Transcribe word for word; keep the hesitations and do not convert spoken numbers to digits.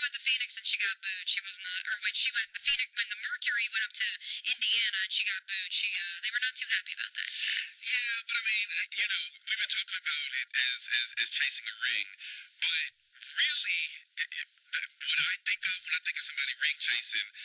went to Phoenix and she got booed. She was not, or when she went, the Phoenix, when the Mercury went up to Indiana and she got booed, she, uh, they were not too happy about that. Yeah, but I mean, you know, we've been talking about it as as, as chasing a ring, but really, it, it, what I think of when I think of somebody ring chasing